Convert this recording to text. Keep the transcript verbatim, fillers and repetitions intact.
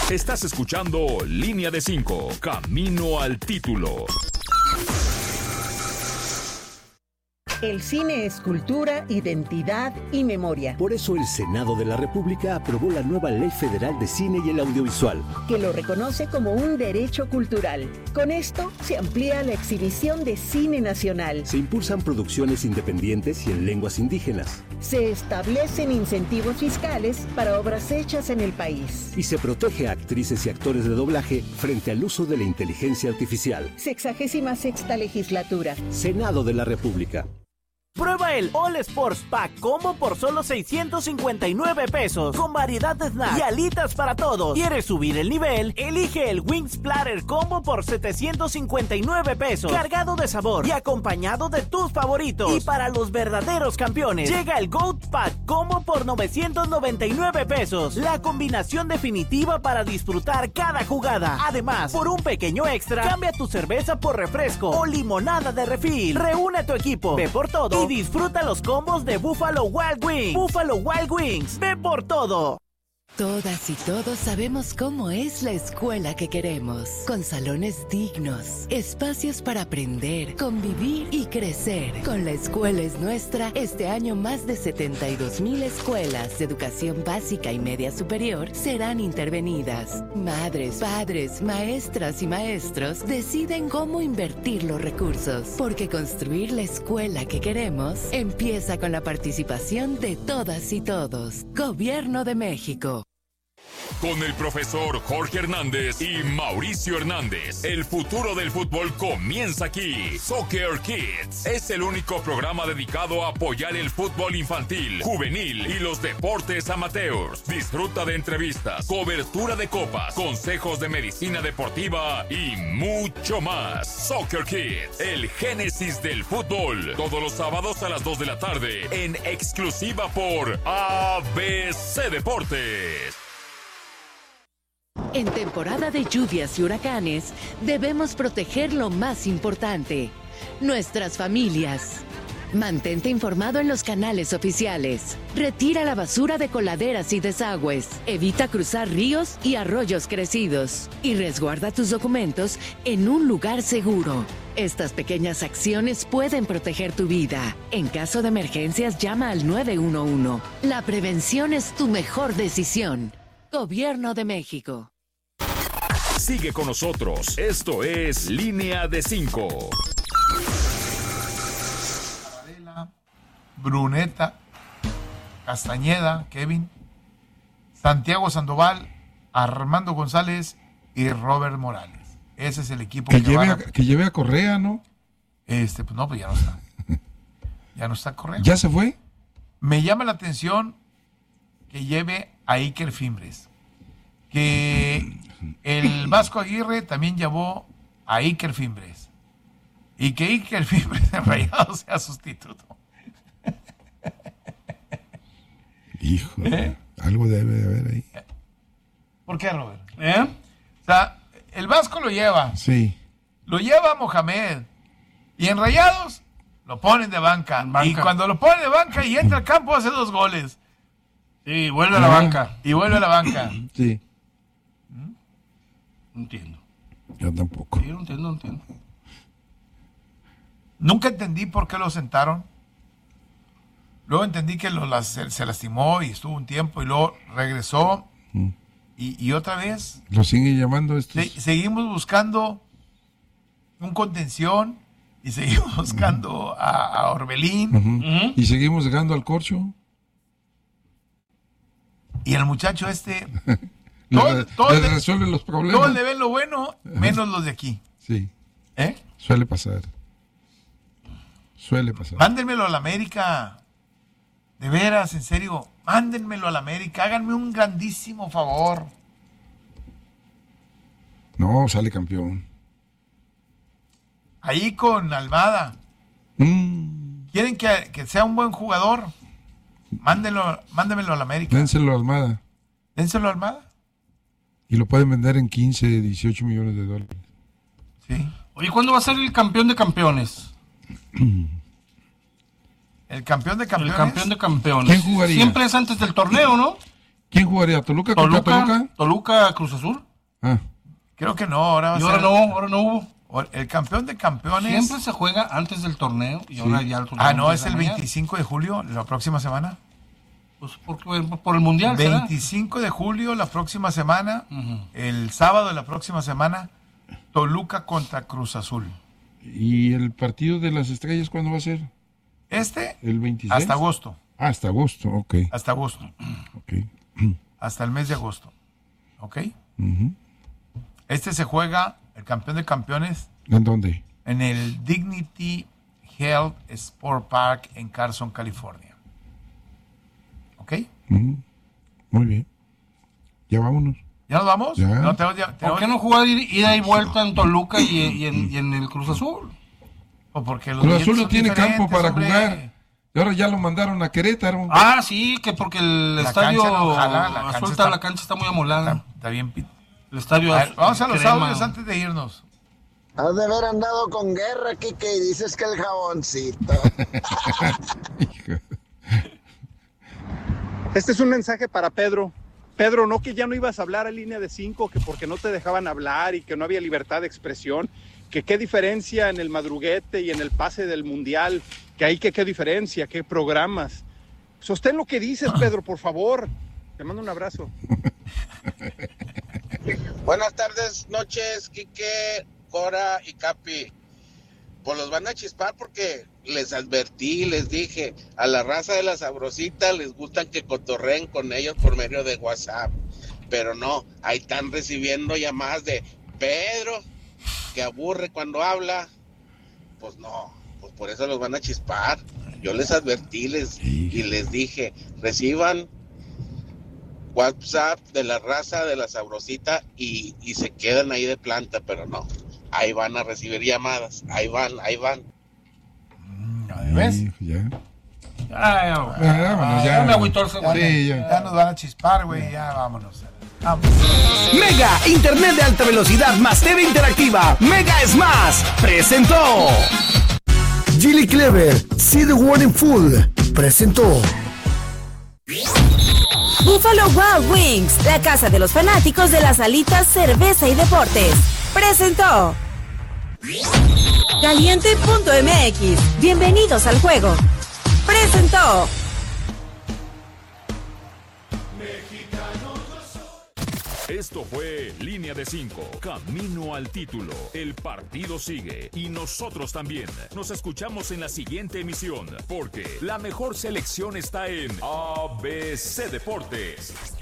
Estás escuchando Línea de cinco, Camino al Título. El cine es cultura, identidad y memoria. Por eso el Senado de la República aprobó la nueva Ley Federal de Cine y el Audiovisual, que lo reconoce como un derecho cultural. Con esto se amplía la exhibición de cine nacional. Se impulsan producciones independientes y en lenguas indígenas. Se establecen incentivos fiscales para obras hechas en el país. Y se protege a actrices y actores de doblaje frente al uso de la inteligencia artificial. Sexagésima sexta legislatura. Senado de la República. Prueba el All Sports Pack Combo por solo seiscientos cincuenta y nueve pesos, con variedad de snacks y alitas para todos. ¿Quieres subir el nivel? Elige el Wings Platter Combo por setecientos cincuenta y nueve pesos, cargado de sabor y acompañado de tus favoritos. Y para los verdaderos campeones, llega el Goat Pack Combo por novecientos noventa y nueve pesos, la combinación definitiva para disfrutar cada jugada. Además, por un pequeño extra, cambia tu cerveza por refresco o limonada de refil. Reúne a tu equipo, ve por todo y disfruta los combos de Buffalo Wild Wings. Buffalo Wild Wings, ve por todo. Todas y todos sabemos cómo es la escuela que queremos, con salones dignos, espacios para aprender, convivir y crecer. Con La Escuela es Nuestra, este año más de setenta y dos mil escuelas de educación básica y media superior serán intervenidas. Madres, padres, maestras y maestros deciden cómo invertir los recursos, porque construir la escuela que queremos empieza con la participación de todas y todos. Gobierno de México. Con el profesor Jorge Hernández y Mauricio Hernández, el futuro del fútbol comienza aquí. Soccer Kids es el único programa dedicado a apoyar el fútbol infantil, juvenil y los deportes amateurs. Disfruta de entrevistas, cobertura de copas, consejos de medicina deportiva y mucho más. Soccer Kids, el génesis del fútbol. Todos los sábados a las dos de la tarde, en exclusiva por A B C Deportes. En temporada de lluvias y huracanes, debemos proteger lo más importante, nuestras familias. Mantente informado en los canales oficiales. Retira la basura de coladeras y desagües. Evita cruzar ríos y arroyos crecidos. Y resguarda tus documentos en un lugar seguro. Estas pequeñas acciones pueden proteger tu vida. En caso de emergencias, llama al nueve uno uno. La prevención es tu mejor decisión. Gobierno de México. Sigue con nosotros. Esto es Línea de cinco. Bruneta, Castañeda, Kevin, Santiago Sandoval, Armando González y Robert Morales. Ese es el equipo que, que, lleve, van a... a, que lleve a Correa, ¿no? Este, pues no, pues ya no está. Ya no está Correa. ¿Ya se fue? Me llama la atención que lleve a Iker Fimbres. Que el Vasco Aguirre también llevó a Iker Fimbres. Y que Iker Fimbres en Rayados sea sustituto. Hijo, ¿Eh? Algo debe de haber ahí. ¿Por qué, Robert? ¿Eh? O sea, el Vasco lo lleva. Sí. Lo lleva Mohamed. Y en Rayados lo ponen de banca. banca. Y cuando lo ponen de banca y entra al campo hace dos goles. Sí, vuelve a la banca. Y vuelve a la banca. Sí. No entiendo. Yo tampoco. Sí, no entiendo, no entiendo. Nunca entendí por qué lo sentaron. Luego entendí que lo, las, se, se lastimó y estuvo un tiempo y luego regresó. Mm. Y, y otra vez. Lo siguen llamando estos. Se, seguimos buscando un contención y seguimos buscando uh-huh. a, a Orbelín. Uh-huh. Uh-huh. Y seguimos dejando al Corcho. Y el muchacho este. le, todo, todo le le, resuelve los problemas. Todos le ven lo bueno, menos los de aquí. Sí. ¿Eh? Suele pasar. Suele pasar. Mándenmelo a la América. De veras, en serio. Mándenmelo a la América. Háganme un grandísimo favor. No, sale campeón. Ahí con Almada. Mm. ¿Quieren que, que sea un buen jugador? Mándenlo, mándenmelo a la América. Dénselo a Almada. Dénselo a Almada. Y lo pueden vender en quince, dieciocho millones de dólares. Sí. Oye, ¿cuándo va a ser el campeón de campeones? ¿El campeón de campeones? El campeón de campeones. ¿Quién jugaría? Siempre es antes del torneo, ¿no? ¿Quién jugaría? ¿Toluca contra Toluca, Toluca? Toluca, Cruz Azul. Ah. Creo que no, ahora va a Y ahora ser... no, ahora no hubo. El campeón de campeones... Siempre se juega antes del torneo y Sí. ahora ya el torneo Ah, no, es empieza el mañana. veinticinco de julio, la próxima semana. Pues por, por el Mundial, ¿será? veinticinco de julio, la próxima semana. Ujú. El sábado de la próxima semana, Toluca contra Cruz Azul. ¿Y el partido de las estrellas cuándo va a ser? Este, ¿El veintiséis? hasta agosto. Ah, hasta agosto, ok. Hasta agosto. Ok. Hasta el mes de agosto. ¿Ok? Ujú. Este se juega, el campeón de campeones, ¿En dónde? en el Dignity Health Sport Park en Carson, California. ¿Ok? Ujú. Muy bien. Ya vámonos. ¿Ya nos vamos? Ya. No, tengo- ya- tengo- ¿Por qué no jugar id- ida y vuelta en Toluca y, y en, y en el Cruz Azul? O porque los Cruz billetes Azul no son tiene campo diferentes, para hombre. jugar. Y ahora ya lo mandaron a Querétaro. Ah, sí, que porque el La estadio cancha no jala, la cancha suelta, está- la cancha está muy amolada. Está, está bien. pi- El estadio A ver, vamos a los crema. audios antes de irnos. Has de haber andado con guerra, Kike, y dices que el jaboncito. Hijo. Este es un mensaje para Pedro. Pedro, no que ya no ibas a hablar a línea de cinco, que porque no te dejaban hablar y que no había libertad de expresión, que qué diferencia en el madruguete y en el pase del mundial, que hay que qué diferencia, qué programas. Sostén lo que dices, Pedro, por favor. Te mando un abrazo. Buenas tardes, noches, Kike, Cora y Capi. Pues los van a chispar porque les advertí, les dije, a la raza de la sabrosita les gustan que cotorreen con ellos por medio de WhatsApp. Pero no, ahí están recibiendo llamadas de Pedro, que aburre cuando habla. Pues no, pues por eso los van a chispar. Yo les advertí les, y les dije, reciban WhatsApp de la raza de la sabrosita y, y se quedan ahí de planta, pero no. Ahí van a recibir llamadas, ahí van, ahí van. ¿Ves? Hijo, ya. Ah, ya, Ah, vámonos, ya. ya me agüitó el segundo. Sí, Ya ya. nos van a chispar, güey. Ya vámonos. Vamos. Mega Internet de alta velocidad más T V interactiva. Mega es más. Presentó. Gilly Clever, See the World in Full, presentó. Buffalo Wild Wings, la casa de los fanáticos de las alitas, cerveza y deportes. Presentó. Caliente punto M X, bienvenidos al juego. Presentó. Esto fue Línea de cinco, camino al título. El partido sigue y nosotros también. Nos escuchamos en la siguiente emisión, porque la mejor selección está en A B C Deportes.